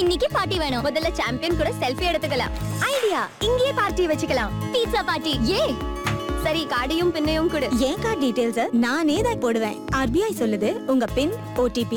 இன்னைக்கு பார்ட்டி வேணும். முதல்ல சாம்பியன் கூட செல்ஃபி எடுத்துக்கலாம். ஐடியா, இங்கேயே பார்ட்டி வச்சுக்கலாம். Pizza party. ஏ சரி, கார்டையும் பின்னையும் கொடு. என் கார்டு டீடைல்ஸ் நானே தான் போடுவேன். RBI சொல்லுது, உங்க பின், OTP